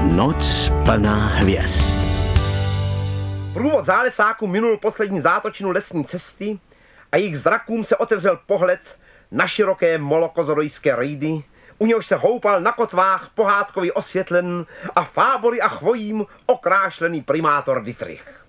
Noc plná hvězd. Průvod zálesáků minul poslední zátočinu lesní cesty a jejich zrakům se otevřel pohled na široké molokozorojské rejdy, u něhož se houpal na kotvách pohádkový osvětlen a fábory a chvojím okrášlený primátor Dietrich.